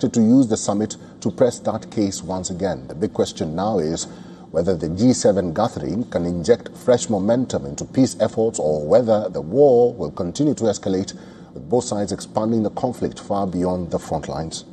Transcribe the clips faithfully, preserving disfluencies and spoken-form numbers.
expected to use the summit to press that case once again. The big question now is whether the G seven gathering can inject fresh momentum into peace efforts or whether the war will continue to escalate, with both sides expanding the conflict far beyond the front lines.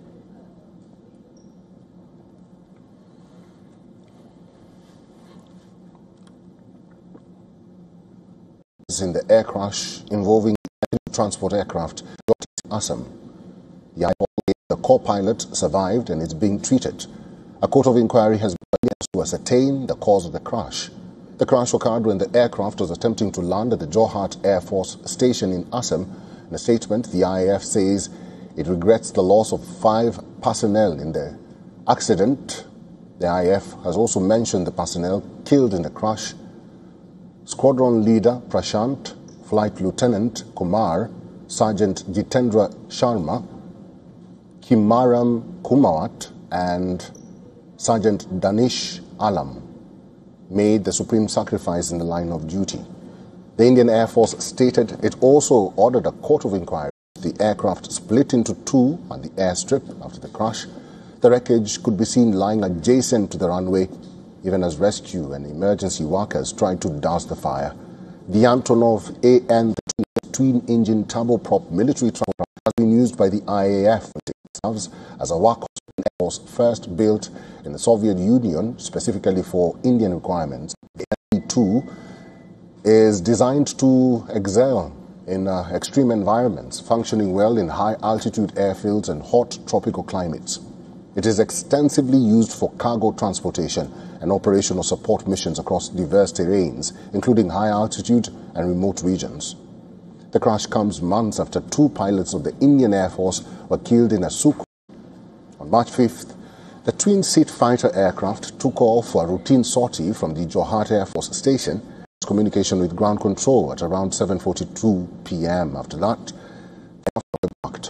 In the air crash involving transport aircraft in Assam. The the co-pilot survived and is being treated. A court of inquiry has been to ascertain the cause of the crash. The crash occurred when the aircraft was attempting to land at the Jorhat Air Force Station in Assam. In a statement, the I A F says it regrets the loss of five personnel in the accident. The I A F has also mentioned the personnel killed in the crash: Squadron Leader Prashant, Flight Lieutenant Kumar, Sergeant Jitendra Sharma, Kimaram Kumawat, and Sergeant Danish Alam made the supreme sacrifice in the line of duty. The Indian Air Force stated it also ordered a court of inquiry. The aircraft split into two on the airstrip after the crash. The wreckage could be seen lying adjacent to the runway, even as rescue and emergency workers tried to douse the fire. The Antonov A N twin-engine turboprop military aircraft has been used by the I A F as a workhorse Air Force first built in the Soviet Union specifically for Indian requirements. The L V two is designed to excel in uh, extreme environments, functioning well in high-altitude airfields and hot tropical climates. It is extensively used for cargo transportation and operational support missions across diverse terrains, including high-altitude and remote regions. The crash comes months after two pilots of the Indian Air Force were killed in a Sukhoi. On March fifth, the twin-seat fighter aircraft took off for a routine sortie from the Jorhat Air Force Station. Communication with ground control at around seven forty-two p m After that, the aircraft embarked.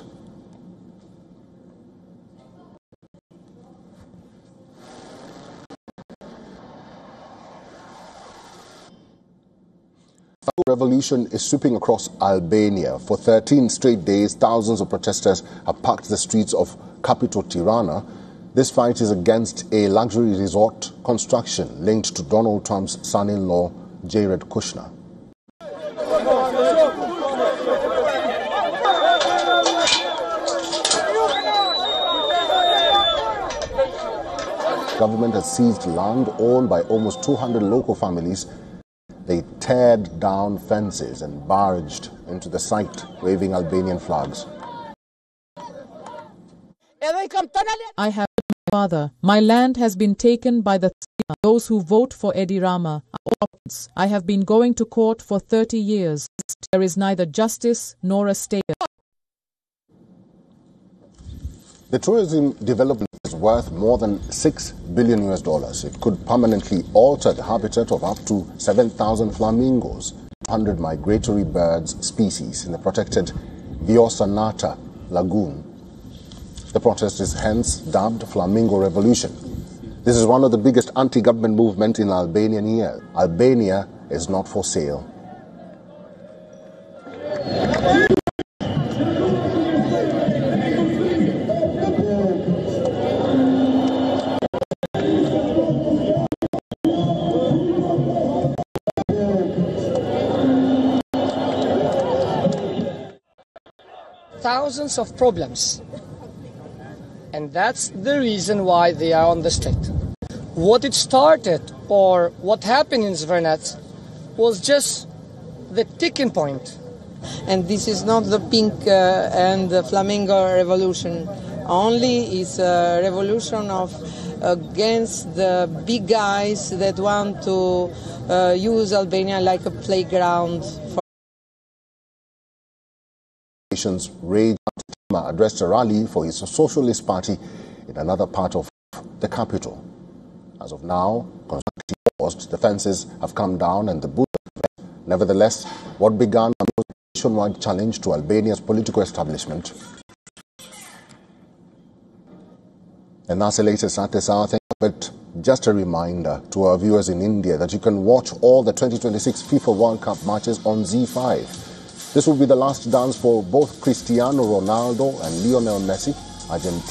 The revolution is sweeping across Albania. For thirteen straight days, thousands of protesters have packed the streets of capital Tirana. This fight is against a luxury resort construction linked to Donald Trump's son-in-law, Jared Kushner. The government has seized land owned by almost two hundred local families. They teared down fences and barged into the site, waving Albanian flags. I have my father. My land has been taken by the those who vote for Edi Rama. I have been going to court for thirty years. There is neither justice nor a state. The tourism development is worth more than six billion U S dollars. It could permanently alter the habitat of up to seven thousand flamingos, one hundred migratory birds species in the protected Viosanata Lagoon. The protest is hence dubbed Flamingo Revolution. This is one of the biggest anti-government movements in Albanian years. Albania is not for sale. Thousands of problems. And that's the reason why they are on the street. What it started, or what happened in Zvernat, was just the ticking point. And this is not the pink uh, and the flamingo revolution only. It's a revolution of against the big guys that want to uh, use Albania like a playground. For Rage addressed a rally for his socialist party in another part of the capital. As of now, construction paused, the fences have come down and the boots. Nevertheless, what began a nationwide challenge to Albania's political establishment. And that's the latest at this hour. But just a reminder to our viewers in India that you can watch all the twenty twenty-six FIFA World Cup matches on Z five. This will be the last dance for both Cristiano Ronaldo and Lionel Messi. Argentina